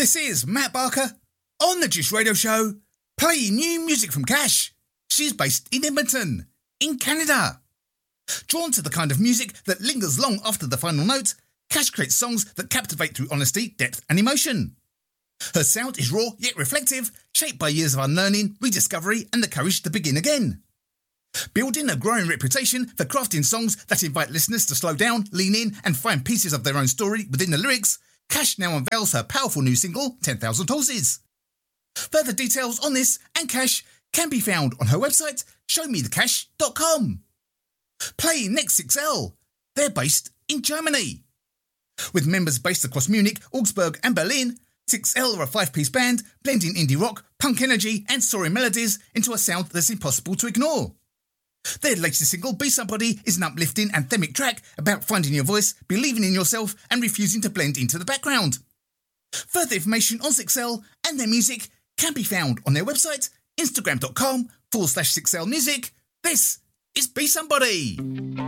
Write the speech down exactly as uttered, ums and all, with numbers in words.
This is Matt Barker on the Juice Radio Show, playing new music from Cash. She's based in Edmonton, in Canada. Drawn to the kind of music that lingers long after the final note, Cash creates songs that captivate through honesty, depth and emotion. Her sound is raw yet reflective, shaped by years of unlearning, rediscovery and the courage to begin again. Building a growing reputation for crafting songs that invite listeners to slow down, lean in and find pieces of their own story within the lyrics, Cash now unveils her powerful new single, ten thousand Horses. Further details on this and Cash can be found on her website, show me the cash dot com. Playing next, six L. They're based in Germany. With members based across Munich, Augsburg and Berlin, six L are a five-piece band blending indie rock, punk energy and soaring melodies into a sound that's impossible to ignore. Their latest single, Be Somebody, is an uplifting anthemic track about finding your voice, believing in yourself and refusing to blend into the background. Further information on six L and their music can be found on their website, instagram.com forward slash 6L music. This is Be Somebody.